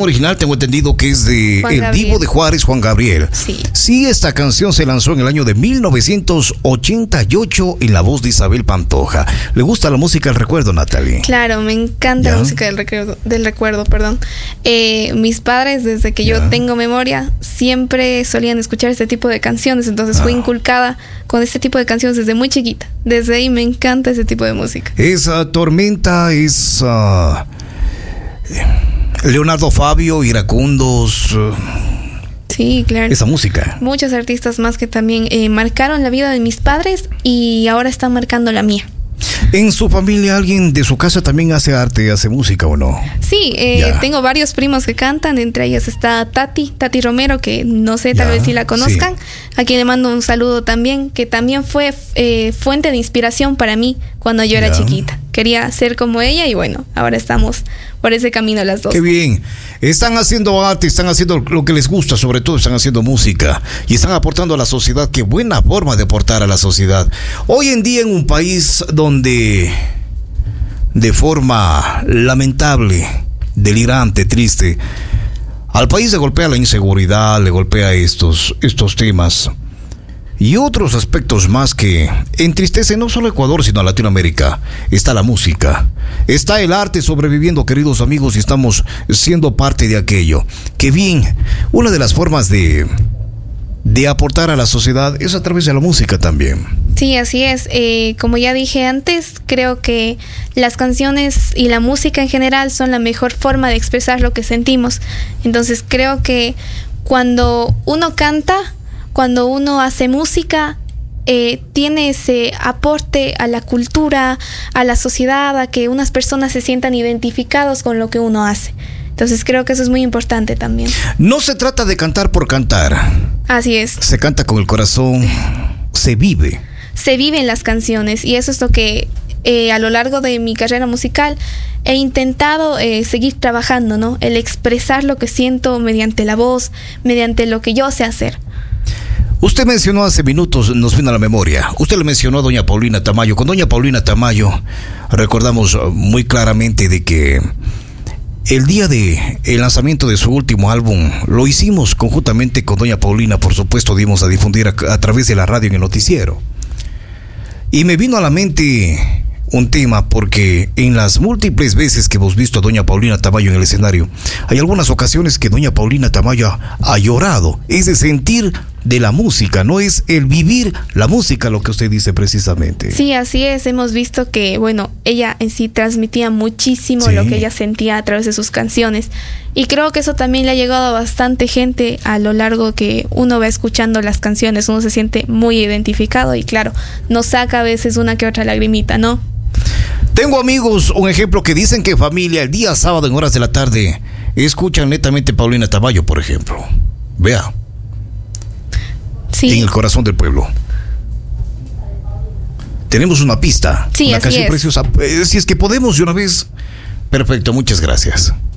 original tengo entendido que es de Juan el Gabriel. Divo de Juárez, Juan Gabriel. Sí. Sí, esta canción se lanzó en el año de 1988 en la voz de Isabel Pantoja. ¿Le gusta la música del recuerdo, Natalie? Claro, me encanta ¿Ya? la música del recuerdo, perdón. Mis padres, desde que yo ¿Ya? tengo memoria, siempre solían escuchar este tipo de canciones, entonces fui inculcada con este tipo de canciones desde muy chiquita. Desde ahí me encanta ese tipo de música. Esa Tormenta es Leonardo Fabio, Iracundos, Sí, claro. esa música. Muchos artistas más que también marcaron la vida de mis padres y ahora están marcando la mía. ¿En su familia alguien de su casa también hace arte, hace música o no? Sí, Ya. tengo varios primos que cantan, entre ellas está Tati Romero, que no sé, tal Ya, vez si la conozcan, sí. a quien le mando un saludo también, que también fue fuente de inspiración para mí cuando yo era Ya. chiquita. Quería ser como ella y bueno, ahora estamos por ese camino las dos. Qué bien. Están haciendo arte, están haciendo lo que les gusta, sobre todo están haciendo música y están aportando a la sociedad. Qué buena forma de aportar a la sociedad. Hoy en día en un país donde de forma lamentable, delirante, triste, al país le golpea la inseguridad, le golpea estos temas y otros aspectos más que entristecen no solo a Ecuador, sino a Latinoamérica. Está la música, está el arte sobreviviendo, queridos amigos, y estamos siendo parte de aquello. Qué bien, una de las formas de aportar a la sociedad es a través de la música también. Sí, así es. Como ya dije antes, creo que las canciones y la música en general son la mejor forma de expresar lo que sentimos. Entonces creo que cuando uno canta, cuando uno hace música, tiene ese aporte a la cultura, a la sociedad, a que unas personas se sientan identificados con lo que uno hace. Entonces creo que eso es muy importante también. No se trata de cantar por cantar. Así es. Se canta con el corazón, se vive. Se viven las canciones y eso es lo que a lo largo de mi carrera musical he intentado seguir trabajando, ¿no? El expresar lo que siento mediante la voz, mediante lo que yo sé hacer. Usted mencionó hace minutos, nos vino a la memoria, usted le mencionó a doña Paulina Tamayo. Con doña Paulina Tamayo recordamos muy claramente de que el día de el lanzamiento de su último álbum lo hicimos conjuntamente con doña Paulina, por supuesto dimos a difundir a través de la radio en el noticiero. Y me vino a la mente un tema porque en las múltiples veces que hemos visto a doña Paulina Tamayo en el escenario, hay algunas ocasiones que doña Paulina Tamayo ha llorado. Es el sentir de la música, no es el vivir la música lo que usted dice precisamente. Sí, así es. Hemos visto que, bueno, ella en sí transmitía muchísimo Sí. lo que ella sentía a través de sus canciones. Y creo que eso también le ha llegado a bastante gente a lo largo que uno va escuchando las canciones. Uno se siente muy identificado y claro, nos saca a veces una que otra lagrimita, ¿no? Tengo amigos, un ejemplo, que dicen que familia el día sábado en horas de la tarde escuchan netamente Paulina Tamayo, por ejemplo. Vea, Sí. en el corazón del pueblo. Tenemos una pista, Sí, una así canción es. preciosa. Si es que podemos de una vez. Perfecto, muchas gracias.